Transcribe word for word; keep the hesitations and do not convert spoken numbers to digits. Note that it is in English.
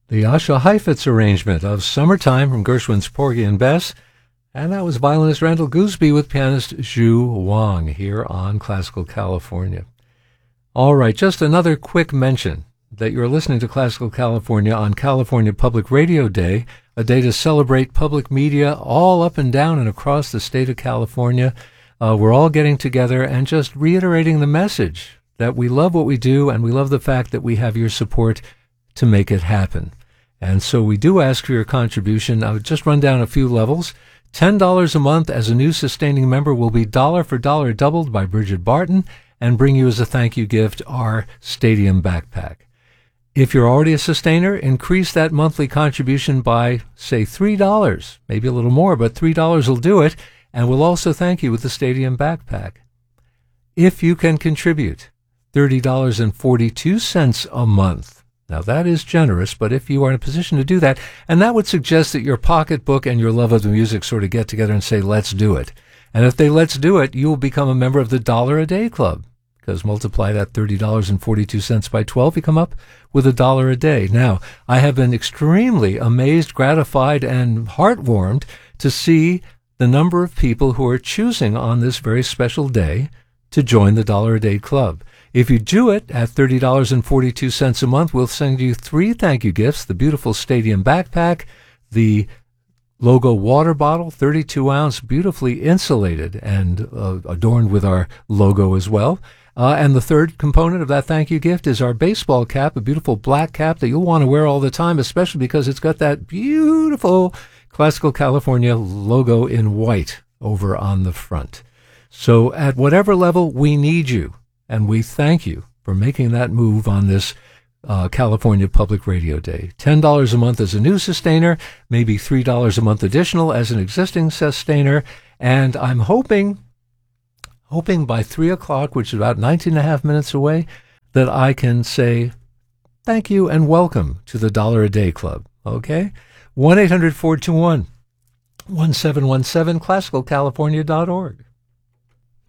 The Asha Heifetz arrangement of Summertime from Gershwin's Porgy and Bess. And that was violinist Randall Gooseby with pianist Zhu Wang here on Classical California. All right, just another quick mention that you're listening to Classical California on California Public Radio Day, a day to celebrate public media all up and down and across the state of California. Uh, we're all getting together and just reiterating the message that we love what we do and we love the fact that we have your support to make it happen. And so we do ask for your contribution. I would just run down a few levels. ten dollars a month as a new sustaining member will be dollar for dollar doubled by Bridget Barton and bring you as a thank you gift our Stadium backpack. If you're already a sustainer, increase that monthly contribution by, say, three dollars, maybe a little more, but three dollars will do it, and we'll also thank you with the Stadium backpack. If you can contribute thirty dollars and forty-two cents a month, now, that is generous, but if you are in a position to do that, and that would suggest that your pocketbook and your love of the music sort of get together and say, let's do it. And if they let's do it, you'll become a member of the Dollar a Day Club, because multiply that thirty dollars and forty-two cents by twelve, you come up with a dollar a day. Now, I have been extremely amazed, gratified, and heartwarmed to see the number of people who are choosing on this very special day to join the Dollar a Day Club. If you do it at thirty dollars and forty-two cents a month, we'll send you three thank you gifts: the beautiful Stadium backpack, the logo water bottle, thirty-two ounce, beautifully insulated and uh, adorned with our logo as well. Uh, and the third component of that thank you gift is our baseball cap, a beautiful black cap that you'll want to wear all the time, especially because it's got that beautiful Classical California logo in white over on the front. So at whatever level, we need you. And we thank you for making that move on this uh, California Public Radio Day. ten dollars a month as a new sustainer, maybe three dollars a month additional as an existing sustainer. And I'm hoping, hoping by three o'clock, which is about nineteen and a half minutes away, that I can say thank you and welcome to the Dollar a Day Club. Okay? one eight hundred four two one one seven one seven, classical california dot org.